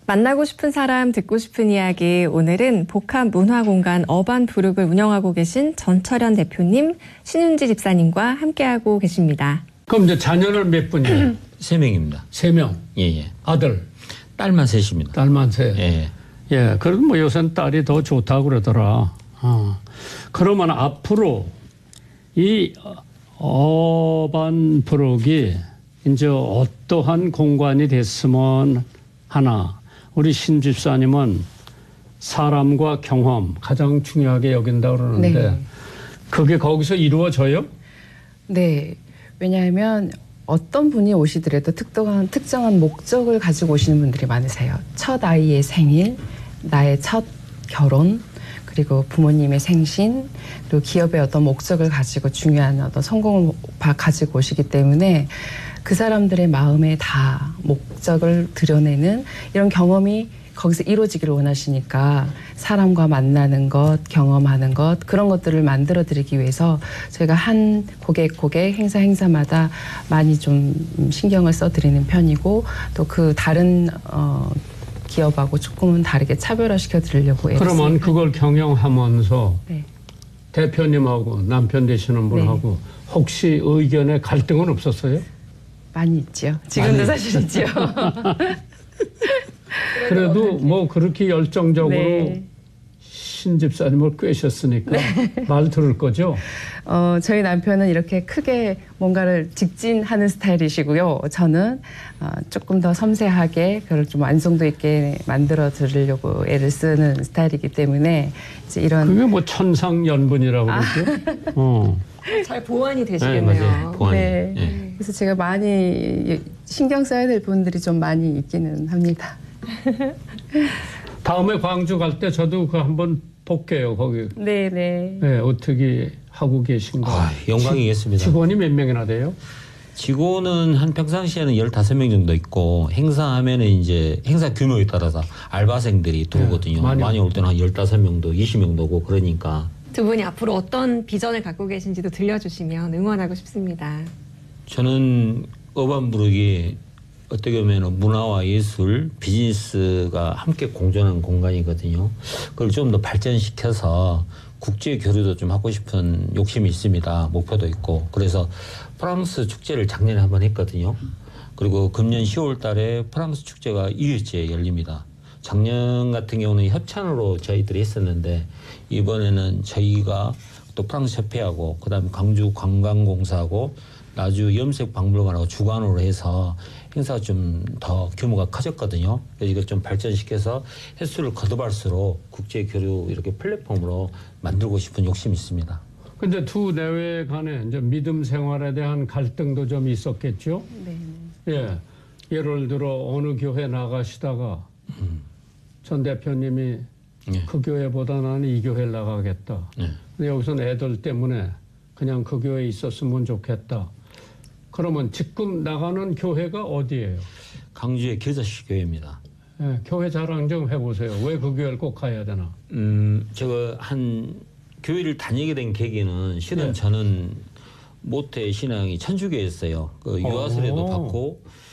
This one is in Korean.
만나고 싶은 사람, 듣고 싶은 이야기. 오늘은 복합문화공간 어반부룩을 운영하고 계신 전철현 대표님, 신윤지 집사님과 함께하고 계십니다. 그럼 이제 자녀는 몇 분이에요? 3명입니다. 3명? 예. 아들? 딸만 셋입니다. 딸만 셋? 예. 예, 그래도 뭐 요새는 딸이 더 좋다고 그러더라. 그러면 앞으로 이 어반부룩이 이제 어떠한 공간이 됐으면 하나. 우리 신 집사님은 사람과 경험 가장 중요하게 여긴다고 그러는데 네. 그게 거기서 이루어져요? 네. 왜냐하면 어떤 분이 오시더라도 특정한 목적을 가지고 오시는 분들이 많으세요. 첫 아이의 생일, 나의 첫 결혼, 그리고 부모님의 생신, 그리고 기업의 어떤 목적을 가지고 중요한 어떤 성공을 가지고 오시기 때문에 그 사람들의 마음에 다 목적을 드러내는 이런 경험이 거기서 이루어지기를 원하시니까 사람과 만나는 것, 경험하는 것, 그런 것들을 만들어 드리기 위해서 저희가 한 고객 행사마다 많이 좀 신경을 써 드리는 편이고 또 그 다른 기업하고 조금은 다르게 차별화시켜 드리려고 애를 그러면 그걸 경영하면서 네. 대표님하고 남편 되시는 분하고 혹시 의견에 갈등은 없었어요? 많이 있죠. 지금도 사실 있죠. 그래도 뭐 그렇게 열정적으로 네. 신 집사님을 꿰셨으니까 말 들을 거죠? 저희 남편은 이렇게 크게 뭔가를 직진하는 스타일이시고요. 저는 조금 더 섬세하게 그걸 좀 완성도 있게 만들어 드리려고 애를 쓰는 스타일이기 때문에 이제 이런 그게 뭐 천상연분이라고 그러죠? 잘 보완이 네, 되시겠네요. 맞아요. 보안이. 네. 예. 그래서 제가 많이 신경 써야 될 부분들이 좀 많이 있기는 합니다. 다음에 광주 갈 때 저도 그 한번 볼게요. 거기 네네. 네, 어떻게 하고 계신가. 영광이겠습니다. 직원이 몇 명이나 돼요? 직원은 한 평상시에는 15명 정도 있고 행사하면은 이제 행사 규모에 따라서 알바생들이 들어오거든요. 네, 많이 올 때는 한 15명도 20명도 오고 그러니까. 두 분이 앞으로 어떤 비전을 갖고 계신지도 들려주시면 응원하고 싶습니다. 저는 어반부룩이 어떻게 보면 문화와 예술, 비즈니스가 함께 공존하는 공간이거든요. 그걸 좀 더 발전시켜서 국제 교류도 좀 하고 싶은 욕심이 있습니다. 목표도 있고. 그래서 프랑스 축제를 작년에 한번 했거든요. 그리고 금년 10월 달에 프랑스 축제가 2회째 열립니다. 작년 같은 경우는 협찬으로 저희들이 했었는데 이번에는 저희가 또 프랑스 협회하고 그다음에 광주 관광공사하고 나주 염색박물관하고 주관으로 해서 행사가 좀 더 규모가 커졌거든요. 그래서 이걸 좀 발전시켜서 횟수를 거듭할수록 국제 교류 이렇게 플랫폼으로 만들고 싶은 욕심이 있습니다. 근데 두 내외 간에 이제 믿음 생활에 대한 갈등도 좀 있었겠죠? 네. 예. 예를 들어 어느 교회 나가시다가 전 대표님이 그 교회보다 나는 이 교회를 나가겠다. 근데 여기서는 애들 때문에 그냥 그 교회에 있었으면 좋겠다. 그러면 지금 나가는 교회가 어디예요? 광주의 겨자씨 교회입니다. 예, 교회 자랑 좀 해보세요. 왜 그 교회를 꼭 가야 되나? 제가 한 교회를 다니게 된 계기는 실은 네. 저는 모태 신앙이 천주교였어요. 그 유아세례도 받고